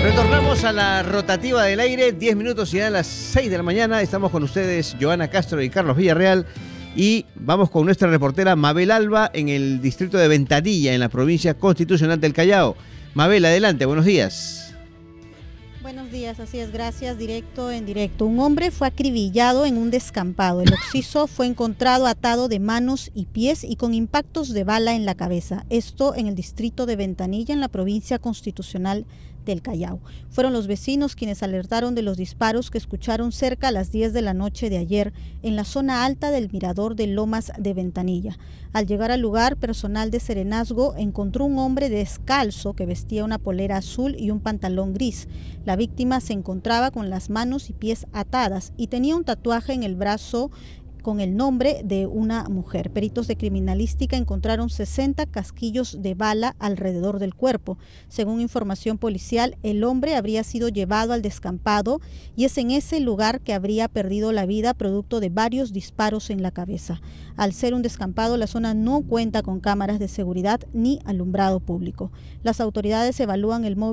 Retornamos a la rotativa del aire, 10 minutos y a las 6 de la mañana. Estamos con ustedes, Joana Castro y Carlos Villarreal. Y vamos con nuestra reportera Mabel Alba en el distrito de Ventanilla, en la provincia constitucional del Callao. Mabel, adelante, buenos días. Buenos días, así es, gracias, directo en directo. Un hombre fue acribillado en un descampado. El occiso fue encontrado atado de manos y pies y con impactos de bala en la cabeza. Esto en el distrito de Ventanilla, en la provincia constitucional del Callao. Fueron los vecinos quienes alertaron de los disparos que escucharon cerca a las 10 de la noche de ayer en la zona alta del mirador de Lomas de Ventanilla. Al llegar al lugar, personal de Serenazgo encontró un hombre descalzo que vestía una polera azul y un pantalón gris. La víctima se encontraba con las manos y pies atadas y tenía un tatuaje en el brazo con el nombre de una mujer. Peritos de criminalística encontraron 60 casquillos de bala alrededor del cuerpo. Según información policial, el hombre habría sido llevado al descampado y es en ese lugar que habría perdido la vida producto de varios disparos en la cabeza. Al ser un descampado, la zona no cuenta con cámaras de seguridad ni alumbrado público. Las autoridades evalúan el móvil